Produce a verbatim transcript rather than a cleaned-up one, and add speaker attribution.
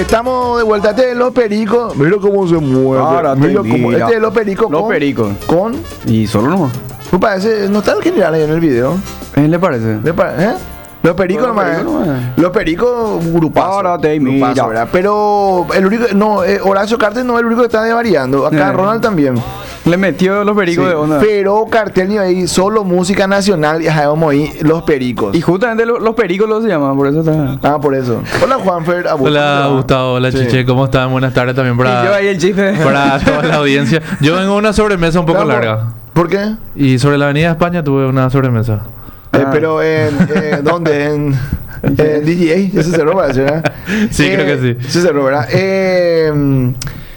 Speaker 1: Estamos de vuelta. Este de los pericos. Mira cómo se mueve.
Speaker 2: Ahora te
Speaker 1: mira cómo.
Speaker 2: mira.
Speaker 1: Este de los pericos.
Speaker 2: Los
Speaker 1: con,
Speaker 2: pericos.
Speaker 1: Con.
Speaker 2: Y solo no.
Speaker 1: Me parece. No está el general ahí en el video.
Speaker 2: ¿Qué le parece?
Speaker 1: ¿Le pare- ¿Eh? Los pericos
Speaker 2: Los
Speaker 1: nomás.
Speaker 2: pericos
Speaker 1: ¿eh?
Speaker 2: nomás.
Speaker 1: Los pericos grupazo.
Speaker 2: Ahora te
Speaker 1: grupazo,
Speaker 2: mira.
Speaker 1: ¿verdad? Pero el único. No, eh, Horacio Cartel no es el único que está variando. Acá
Speaker 2: Eh.
Speaker 1: Ronald también.
Speaker 2: Le metió los pericos
Speaker 1: Sí,
Speaker 2: de onda.
Speaker 1: pero Cartel ni ahí, solo música nacional y vamos ahí, los pericos.
Speaker 2: Y justamente lo- los pericos lo se llaman, por eso está.
Speaker 1: Ah, por eso. Hola Juanfer. Abu-
Speaker 3: Hola Gustavo, hola
Speaker 1: Sí.
Speaker 3: Chiche, ¿cómo están? Buenas tardes también
Speaker 2: Y yo
Speaker 3: para,
Speaker 2: ahí el chiste.
Speaker 3: para toda la audiencia. Yo vengo a una sobremesa un poco
Speaker 1: Claro,
Speaker 3: larga.
Speaker 1: ¿Por qué?
Speaker 3: Y sobre la avenida España tuve una sobremesa.
Speaker 1: Eh,
Speaker 2: Ah.
Speaker 1: pero en, eh, ¿dónde? En, en D J A, ya se cerró, ¿verdad?
Speaker 3: Sí, creo que sí.
Speaker 1: Se cerró, ¿verdad? Eh,